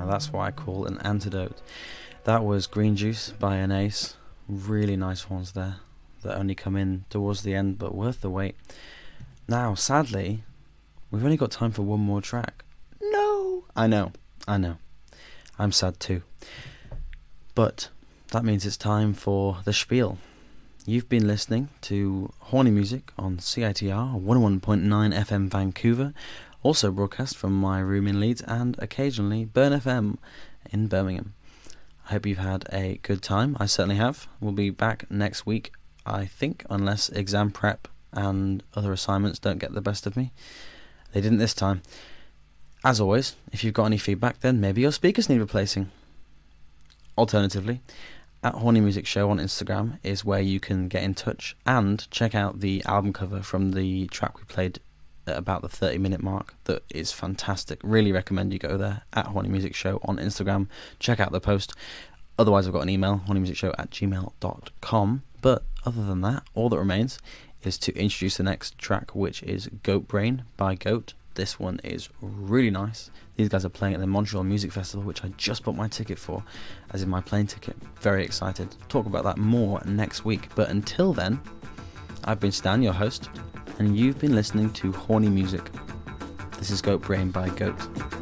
Now that's what I call an antidote. That was Green Juice by Anais. Really nice ones there that only come in towards the end, but worth the wait. Now, sadly, we've only got time for one more track. No! I know. I'm sad too. But that means it's time for the spiel. You've been listening to Horny Music on CITR 101.9 FM Vancouver, also broadcast from my room in Leeds, and occasionally Burn FM in Birmingham. I hope you've had a good time. I certainly have. We'll be back next week, I think, unless exam prep and other assignments don't get the best of me. They didn't this time. As always, if you've got any feedback, then maybe your speakers need replacing. Alternatively, at Horny Music Show on Instagram is where you can get in touch and check out the album cover from the track we played at about the 30-minute mark. That is fantastic. Really recommend you go there, at Horny Music Show on Instagram. Check out the post. Otherwise, I've got an email, hornymusicshow@gmail.com. But other than that, all that remains is to introduce the next track, which is Goat Brain by Goat. This one is really nice. These guys are playing at the Montreal Music Festival, which I just bought my ticket for, as in my plane ticket. Very excited. Talk about that more next week. But until then, I've been Stan, your host, and you've been listening to Horny Music. This is Goat Brain by Goat.